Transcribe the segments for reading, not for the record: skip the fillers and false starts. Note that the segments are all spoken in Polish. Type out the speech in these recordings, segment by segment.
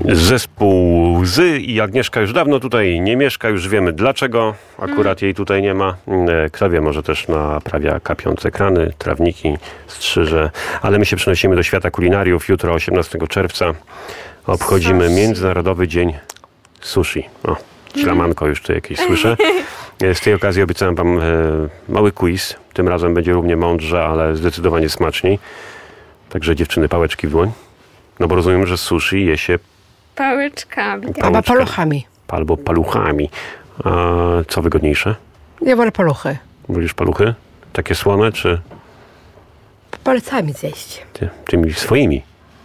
Zespół Łzy i Agnieszka już dawno tutaj nie mieszka, już wiemy dlaczego akurat jej tutaj nie ma. Kto wie, może też naprawia kapiące krany, trawniki, strzyże, ale my się przenosimy do świata kulinariów. Jutro 18 czerwca obchodzimy Międzynarodowy Dzień Sushi. O, ślamanko już tu jakieś słyszę. Z tej okazji obiecałem wam mały quiz. Tym razem będzie równie mądrze, ale zdecydowanie smaczniej. Także dziewczyny, pałeczki w dłoń. No bo rozumiem, że sushi je się pałeczkami. Albo paluchami. Albo paluchami. A co wygodniejsze? Ja wolę paluchy. Wolisz paluchy? Takie słone, czy Palcami zjeść. tymi swoimi?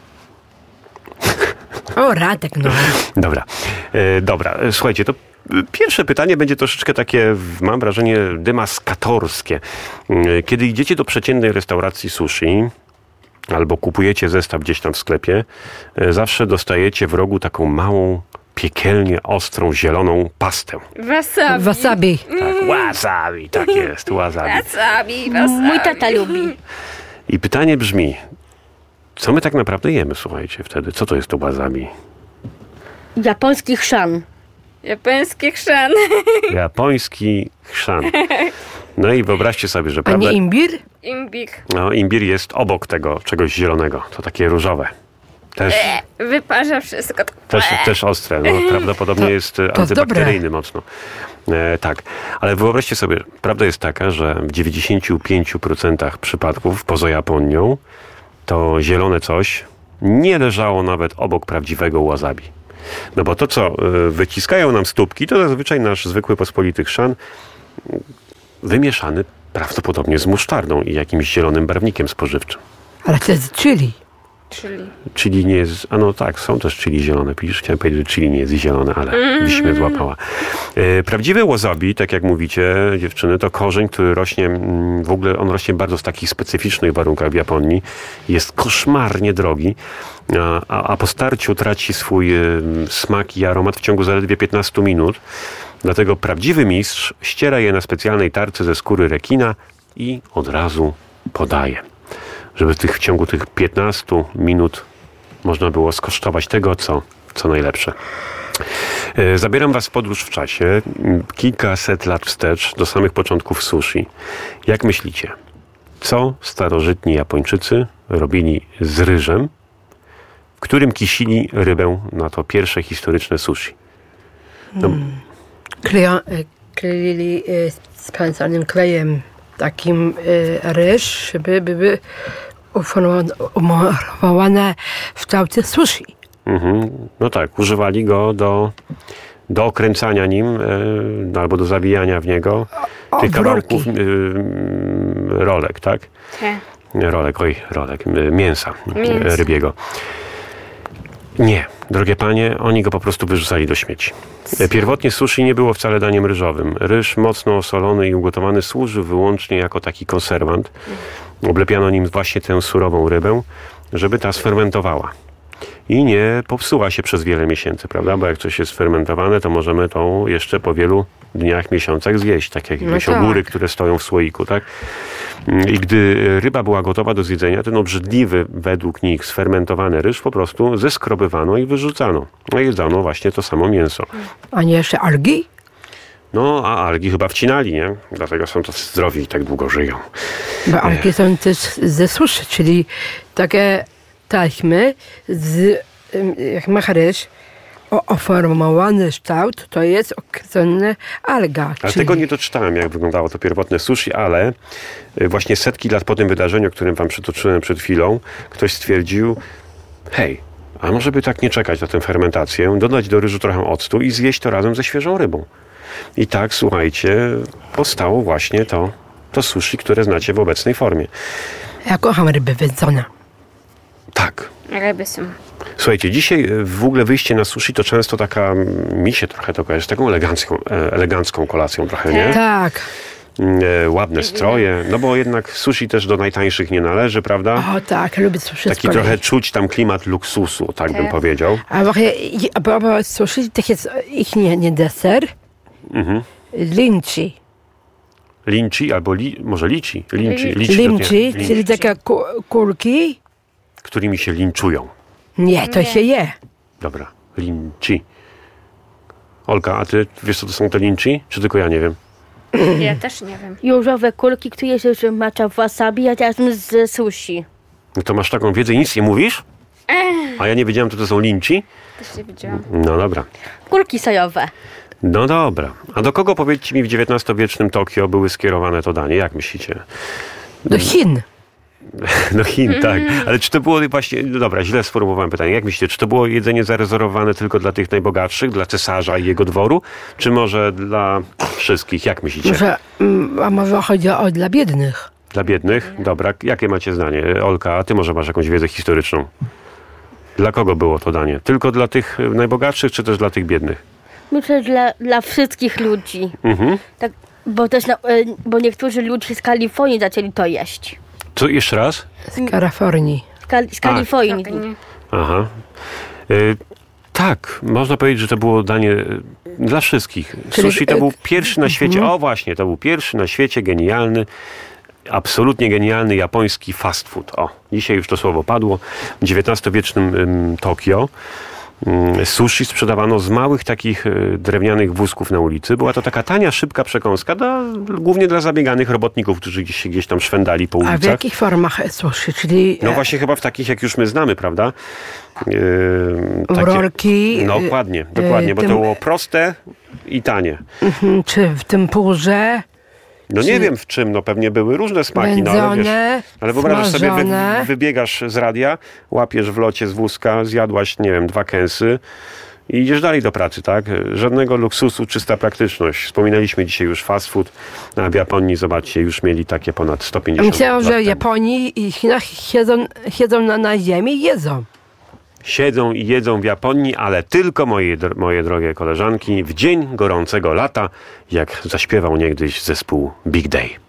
O, Radek, no. Dobra, słuchajcie, to pierwsze pytanie będzie troszeczkę takie, mam wrażenie, demaskatorskie. Kiedy idziecie do przeciętnej restauracji sushi albo kupujecie zestaw gdzieś tam w sklepie, zawsze dostajecie w rogu taką małą, piekielnie ostrą, zieloną pastę. Wasabi. Wasabi. Tak, wasabi, tak jest, wasabi. Wasabi. Mój tata lubi. I pytanie brzmi, co my tak naprawdę jemy, słuchajcie, wtedy? Co to jest to wasabi? Japoński chrzan. Japoński chrzan. Japoński chrzan. No i wyobraźcie sobie, że A prawda, nie imbir? Imbir. no, imbir jest obok tego czegoś zielonego. To takie różowe. Wyparza wszystko. Też ostre. No, prawdopodobnie jest antybakteryjny mocno. Tak. Ale wyobraźcie sobie, prawda jest taka, że w 95% przypadków poza Japonią to zielone coś nie leżało nawet obok prawdziwego wasabi. No bo to, co wyciskają nam stópki, to zazwyczaj nasz zwykły pospolity chrzan wymieszany prawdopodobnie z musztardą i jakimś zielonym barwnikiem spożywczym. Ale to jest chili. Chili nie jest... A no tak, są też chili zielone. Pisz, chciałem powiedzieć, że chili nie jest zielone, ale byś mnie złapała. Prawdziwe wasabi, tak jak mówicie, dziewczyny, to korzeń, który rośnie... W ogóle on rośnie bardzo w takich specyficznych warunkach w Japonii. Jest koszmarnie drogi, a po starciu traci swój smak i aromat w ciągu zaledwie 15 minut. Dlatego prawdziwy mistrz ściera je na specjalnej tarce ze skóry rekina i od razu podaje. Żeby w ciągu tych 15 minut można było skosztować tego, co najlepsze. Zabieram was w podróż w czasie, kilkaset lat wstecz, do samych początków sushi. Jak myślicie, co starożytni Japończycy robili z ryżem, w którym kisili rybę na to pierwsze historyczne sushi? No, Kleili spędzonym klejem takim ryż, żeby były uformowane w kształcie sushi. No tak, używali go do okręcania nim albo do zawijania w niego tych kawałków rolek, tak? Rolek, mięsa rybiego. Nie, drogie panie, oni go po prostu wyrzucali do śmieci. Pierwotnie sushi nie było wcale daniem ryżowym. Ryż mocno osolony i ugotowany służył wyłącznie jako taki konserwant. Oblepiano nim właśnie tę surową rybę, żeby ta sfermentowała. I nie popsuła się przez wiele miesięcy, prawda? Bo jak coś jest sfermentowane, to możemy to jeszcze po wielu dniach, miesiącach zjeść. Tak jak jakieś ogóry, które stoją w słoiku, tak? I gdy ryba była gotowa do zjedzenia, ten obrzydliwy, według nich, sfermentowany ryż po prostu zeskrobywano i wyrzucano. No i jedzono właśnie to samo mięso. A nie jeszcze algi? No, a algi chyba wcinali, nie? Dlatego są to zdrowi i tak długo żyją. Bo algi są też ze suszy, czyli takie taśmy, jak ma ryż, oformowany kształt, to jest określona alga. Ale tego nie doczytałem, jak wyglądało to pierwotne sushi, ale właśnie setki lat po tym wydarzeniu, o którym wam przytoczyłem przed chwilą, ktoś stwierdził, hej, a może by tak nie czekać na tę fermentację, dodać do ryżu trochę octu i zjeść to razem ze świeżą rybą. I tak, słuchajcie, powstało właśnie to sushi, które znacie w obecnej formie. Ja kocham ryby wędzone. Tak. Ryby są. Słuchajcie, dzisiaj w ogóle wyjście na sushi to często taka, mi się trochę to kojarzy, taką elegancką kolacją trochę, nie? Tak. Ładne stroje, no bo jednak sushi też do najtańszych nie należy, prawda? O tak, lubię sushi. Taki trochę czuć tam klimat luksusu, tak bym powiedział. A sushi to jest ich nie deser? Linci. Linci albo może lici. Linci, czyli takie kulki. Którymi się linczują. Nie, to się je. Dobra. Linchi. Olka, a ty wiesz, co to są te linchi? Czy tylko ja nie wiem? Ja też nie wiem. Różowe kulki, które się macza w wasabi, a razem z sushi. No to masz taką wiedzę i nic nie mówisz? A ja nie wiedziałem, co to są linchi? Też nie wiedziałam. No dobra. Kulki sojowe. No dobra. A do kogo, powiedzcie mi, w XIX-wiecznym Tokio były skierowane to danie? Jak myślicie? Do Chin. No Chin, tak. Ale czy to było właśnie... No dobra, źle sformułowałem pytanie. Jak myślicie, czy to było jedzenie zarezerwowane tylko dla tych najbogatszych, dla cesarza i jego dworu? Czy może dla wszystkich? Jak myślicie? A może chodzi o dla biednych? Dla biednych? Dobra. Jakie macie zdanie? Olka, a ty może masz jakąś wiedzę historyczną? Dla kogo było to danie? Tylko dla tych najbogatszych, czy też dla tych biednych? Myślę, że dla wszystkich ludzi. Tak, bo też bo niektórzy ludzie z Kalifornii zaczęli to jeść. Co, jeszcze raz? Z Kalifornii. Z Kalifornii. Aha. Tak, można powiedzieć, że to było danie dla wszystkich. Czyli- Sushi to był pierwszy na świecie, o właśnie, to był pierwszy na świecie genialny, absolutnie genialny japoński fast food. O, dzisiaj już to słowo padło. W XIX-wiecznym Tokio sushi sprzedawano z małych takich drewnianych wózków na ulicy. Była to taka tania, szybka przekąska, głównie dla zabieganych robotników, którzy gdzieś tam szwendali po A w ulicach. jakich formach sushi? Czyli No właśnie chyba w takich, jak już my znamy, prawda? rolki, No dokładnie, bo to było proste i tanie. czy w tempurze, No nie wiem w czym, no pewnie były różne smaki, no ale wiesz, wędzone, ale wyobrażasz sobie, smażone. wybiegasz z radia, łapiesz w locie z wózka, zjadłaś, nie wiem, 2 kęsy i idziesz dalej do pracy, tak? Żadnego luksusu, czysta praktyczność. Wspominaliśmy dzisiaj już fast food, a w Japonii, zobaczcie, już mieli takie ponad 150 Myślałam, lat że w temu. Japonii i Chinach siedzą na ziemi i jedzą. Siedzą i jedzą w Japonii, ale tylko, moje drogie koleżanki, w dzień gorącego lata, jak zaśpiewał niegdyś zespół Big Day.